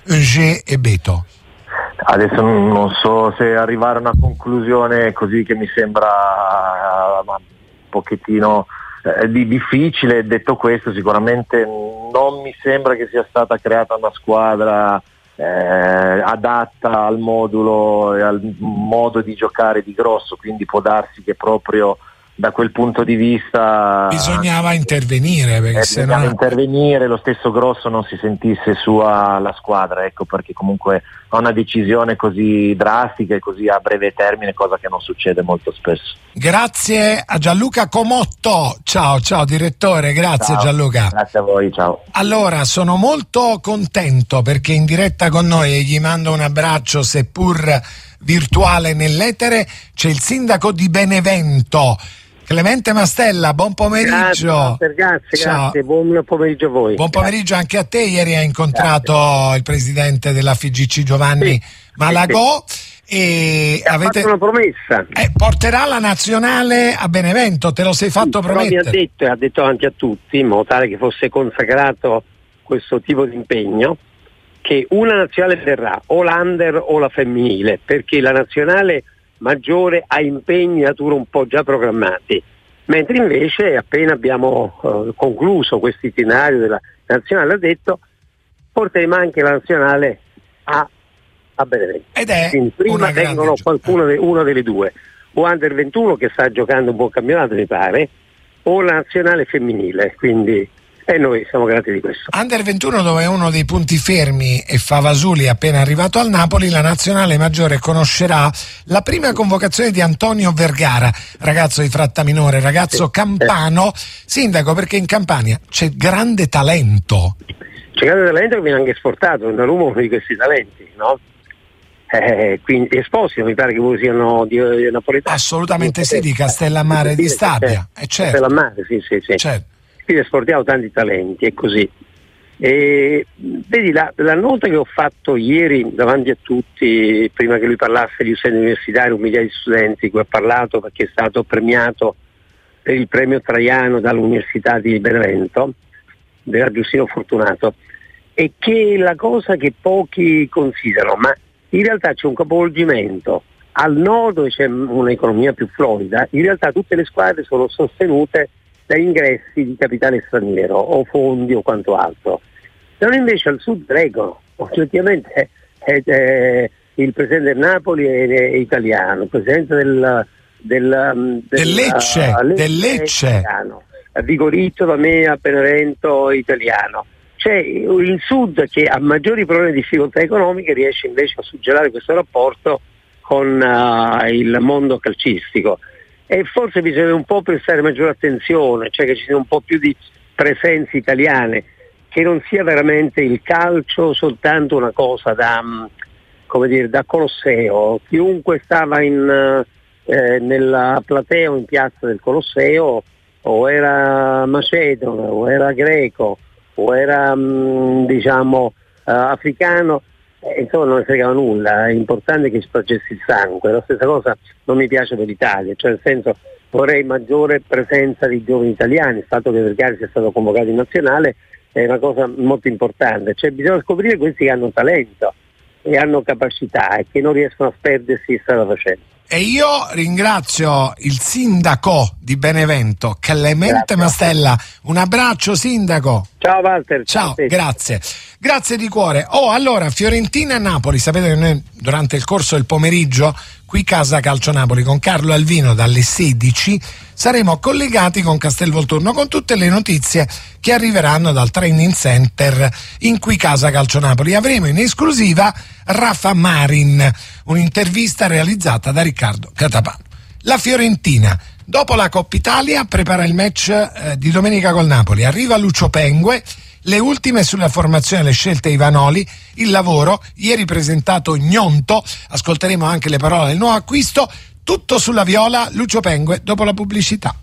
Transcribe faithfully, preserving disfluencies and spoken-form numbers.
Angers e Beto? Adesso non so se arrivare a una conclusione così, che mi sembra un pochettino eh, di difficile. Detto questo, sicuramente non mi sembra che sia stata creata una squadra eh, adatta al modulo e al modo di giocare di Grosso, quindi può darsi che proprio da quel punto di vista bisognava intervenire, perché eh, se bisognava no intervenire, lo stesso Grosso non si sentisse sua la squadra, ecco perché comunque ha una decisione così drastica e così a breve termine, cosa che non succede molto spesso. Grazie a Gianluca Comotto, ciao ciao direttore, grazie. Ciao. Gianluca. Grazie a voi, ciao. Allora, sono molto contento perché in diretta con noi, e gli mando un abbraccio seppur virtuale nell'etere, c'è il sindaco di Benevento, Clemente Mastella. Buon pomeriggio. Grazie, grazie, grazie. Buon pomeriggio a voi. Buon pomeriggio grazie. Anche a te. Ieri hai incontrato grazie. il presidente della F G C Giovanni sì, Malagò sì, sì. e ha avete fatto una promessa. Eh, porterà la nazionale a Benevento, te lo sei fatto sì, promettere. Però mi ha detto e ha detto anche a tutti, in modo tale che fosse consacrato questo tipo di impegno, che una nazionale verrà o l'under o la femminile, perché la nazionale maggiore ha impegni di natura un po' già programmati, mentre invece appena abbiamo uh, concluso questo itinerario della nazionale, ha detto porteremo anche la nazionale a, a Benevento. Ed è quindi prima vengono qualcuno de, una delle due, o under ventuno che sta giocando un buon campionato mi pare, o la nazionale femminile, quindi e noi siamo grati di questo. Under ventuno, dove è uno dei punti fermi e Favasuli è appena arrivato al Napoli, la nazionale maggiore conoscerà la prima convocazione di Antonio Vergara, ragazzo di Frattaminore, ragazzo sì, campano. Eh. Sindaco, perché in Campania c'è grande talento. C'è grande talento che viene anche esportato, da Roma uno di questi talenti, no? Eh, quindi Esposito mi pare che voi siano di, di napoletani. Assolutamente sì, di Castellammare di Stabia. Eh, certo. Castellammare, sì, sì, sì. Certo. Quindi esportiamo tanti talenti, è così. E, vedi, la, la nota che ho fatto ieri davanti a tutti, prima che lui parlasse di studenti universitari, un migliaio di studenti, cui ha parlato perché è stato premiato per il premio Traiano dall'Università di Benevento, della Giustino Fortunato, è che la cosa che pochi considerano, ma in realtà c'è un capovolgimento. Al nord, dove c'è un'economia più florida, in realtà tutte le squadre sono sostenute da ingressi di capitale straniero o fondi o quanto altro. Non invece al sud reggono. Oggettivamente eh, eh, il presidente del Napoli è, è italiano, il presidente del, del, del, del Lecce, uh, del Lecce. È italiano, Vigorito da me a Benevento italiano. C'è il sud che ha maggiori problemi di difficoltà economiche, riesce invece a suggellare questo rapporto con uh, il mondo calcistico. E forse bisogna un po' prestare maggiore attenzione, cioè che ci sia un po' più di presenze italiane, che non sia veramente il calcio soltanto una cosa da, come dire, da Colosseo. Chiunque stava in, eh, nella platea o in piazza del Colosseo o era macedono, o era greco, o era mh, diciamo uh, africano, Eh, insomma non ne fregava nulla, è importante che spargesse il sangue. La stessa cosa non mi piace per l'Italia, cioè nel senso vorrei maggiore presenza di giovani italiani. Il fatto che Vergara sia stato convocato in nazionale è una cosa molto importante, cioè bisogna scoprire questi che hanno talento e hanno capacità e che non riescono a perdersi strada facendo. E io ringrazio il sindaco di Benevento, Clemente grazie. Mastella. Un abbraccio, sindaco. Ciao Walter. Ciao, ciao grazie. Grazie di cuore. Oh, allora, Fiorentina-Napoli. Sapete che noi durante il corso del pomeriggio, qui Casa Calcio Napoli, con Carlo Alvino dalle sedici, saremo collegati con Castelvolturno con tutte le notizie che arriveranno dal Training Center in qui Casa Calcio Napoli. Avremo in esclusiva Rafa Marin, un'intervista realizzata da Riccardo Catapano. La Fiorentina, dopo la Coppa Italia, prepara il match eh, di domenica col Napoli. Arriva Lucio Pengue, le ultime sulla formazione, le scelte Ivanoli, il lavoro, ieri presentato Gnonto, ascolteremo anche le parole del nuovo acquisto, tutto sulla Viola, Lucio Pengue dopo la pubblicità.